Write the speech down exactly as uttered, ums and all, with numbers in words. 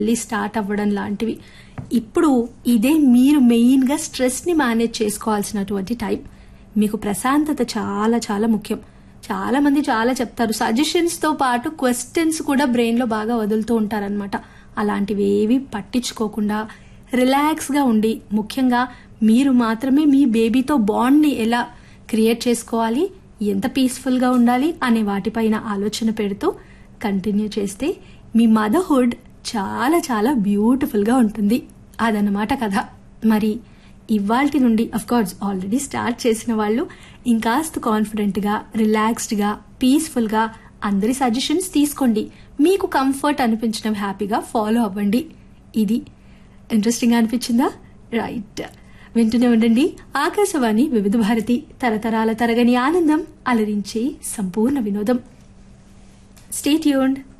మళ్ళీ స్టార్ట్ అవ్వడం లాంటివి. ఇప్పుడు ఇదే మీరు మెయిన్ గా స్ట్రెస్ ని మేనేజ్ చేసుకోవాల్సినటువంటి టైం. మీకు ప్రశాంతత చాలా చాలా ముఖ్యం. చాలా మంది చాలా చెప్తారు, సజెషన్స్ తో పాటు క్వశ్చన్స్ కూడా బ్రెయిన్ లో బాగా వదులుతూ ఉంటారనమాట. అలాంటివి ఏవి పట్టించుకోకుండా రిలాక్స్ గా ఉండి, ముఖ్యంగా మీరు మాత్రమే మీ బేబీతో బాండ్ ని ఎలా క్రియేట్ చేసుకోవాలి, ఎంత పీస్ఫుల్ గా ఉండాలి అనే వాటిపైన ఆలోచన పెడుతూ కంటిన్యూ చేస్తే మీ మదర్హుడ్ చాలా చాలా బ్యూటిఫుల్ గా ఉంటుంది. అదనమాట కథ. మరి ఇవాల్టి నుండి అఫ్ కోర్స్ ఆల్రెడీ స్టార్ట్ చేసిన వాళ్ళు ఇంకాస్త కాన్ఫిడెంట్ గా, రిలాక్స్డ్ గా, పీస్ఫుల్ గా అందరి సజెషన్స్ తీసుకోండి. మీకు కంఫర్ట్ అనిపించడం హ్యాపీగా ఫాలో అవ్వండి. ఇది ఇంట్రెస్టింగ్ గా అనిపించిందా? రైట్, వింటూనే ఉండండి ఆకాశవాణి వివిధ భారతి, తరతరాల తరగని ఆనందం, అలరించే సంపూర్ణ వినోదం. Stay tuned.